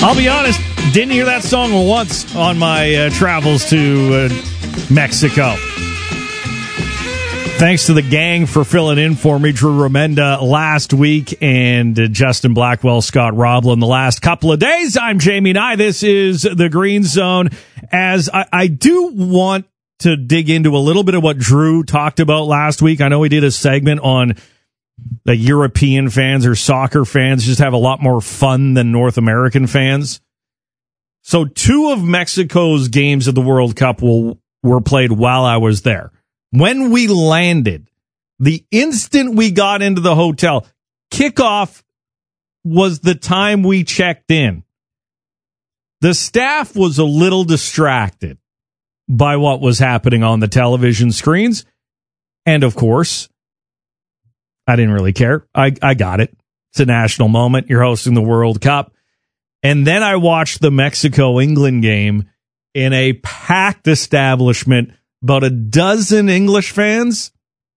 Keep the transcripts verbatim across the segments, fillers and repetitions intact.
I'll be honest, didn't hear that song once on my uh, travels to uh, Mexico. Thanks to the gang for filling in for me, Drew Remenda last week, and uh, Justin Blackwell, Scott Roblin the last couple of days. I'm Jamie Nye. This is the Green Zone. As I, I do want to dig into a little bit of what Drew talked about last week. I know he did a segment on the European fans or soccer fans just have a lot more fun than North American fans. So two of Mexico's games of the World Cup will, were played while I was there. When we landed, the instant we got into the hotel, kickoff was the time we checked in. The staff was a little distracted by what was happening on the television screens. And of course, I didn't really care. I, I got it. It's a national moment. You're hosting the World Cup. And then I watched the Mexico-England game in a packed establishment, about a dozen English fans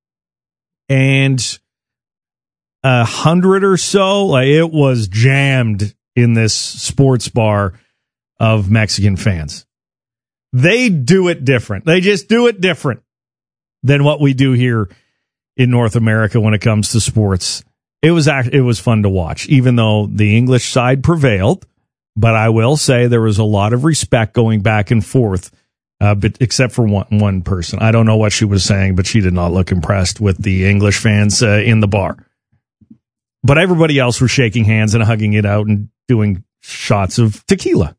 and a hundred or so. Like, it was jammed in this sports bar of Mexican fans. They do it different. They just do it different than what we do here in North America when it comes to sports. It was act- it was fun to watch, even though the English side prevailed. But I will say there was a lot of respect going back and forth, uh, but except for one one person. I don't know what she was saying, but she did not look impressed with the English fans uh, in the bar. But everybody else was shaking hands and hugging it out and doing shots of tequila.